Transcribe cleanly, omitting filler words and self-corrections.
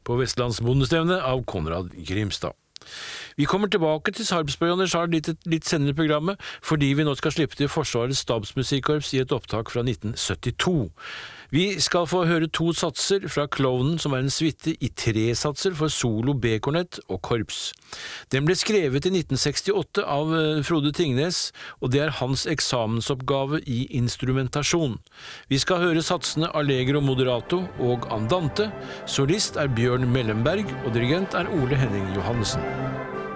på Vestlandsbondestevne av Konrad Grimstad. Vi kommer tilbake til Sarpsborg litt senere i programmet, fordi vi nå skal slippe til Forsvarets stabsmusikkorps i et opptak fra 1972. Vi skal få høre 2 satser fra Klovnen, som er en suite i 3 satser for solo, B-kornett og korps. Den ble skrevet i 1968 av Frode Tingnes, og det er hans eksamensoppgave i instrumentasjon. Vi skal høre satsene Allegro Moderato og Andante. Solist er Bjørn Mellemberg, og dirigent er Ole Henning Johannessen.